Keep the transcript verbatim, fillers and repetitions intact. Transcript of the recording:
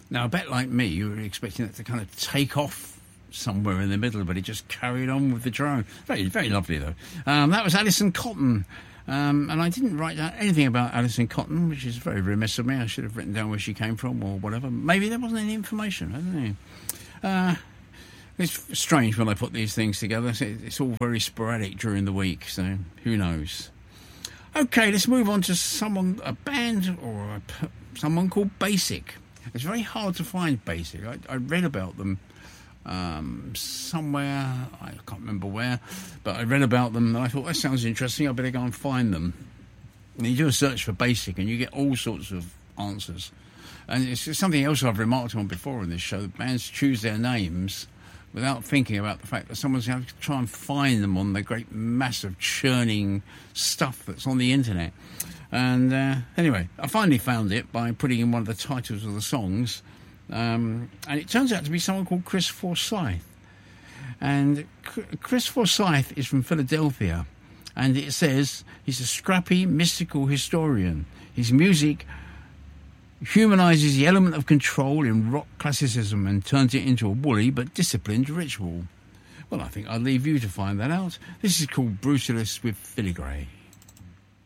Now, a bet like me, you were expecting it to kind of take off somewhere in the middle, but it just carried on with the drone. Very, very lovely, though. Um, that was Alison Cotton. Um, and I didn't write down anything about Alison Cotton, which is very remiss of me. I should have written down where she came from or whatever. Maybe there wasn't any information. I don't know. Uh, it's strange when I put these things together. It's all very sporadic during the week, so who knows. Okay, let's move on to someone, a band or a, someone called Basic. It's very hard to find Basic. I, I read about them um, somewhere, I can't remember where, but I read about them and I thought, that sounds interesting, I better go and find them. And you do a search for Basic and you get all sorts of answers. And it's something else I've remarked on before in this show. Bands choose their names without thinking about the fact that someone's going to try and find them on the great massive churning stuff that's on the internet. And uh, anyway, I finally found it by putting in one of the titles of the songs. Um, and it turns out to be someone called Chris Forsyth. And Chris Forsyth is from Philadelphia. And it says he's a scrappy, mystical historian. His music humanises the element of control in rock classicism and turns it into a woolly but disciplined ritual. Well, I think I'll leave you to find that out. This is called Brutalist with Filigree.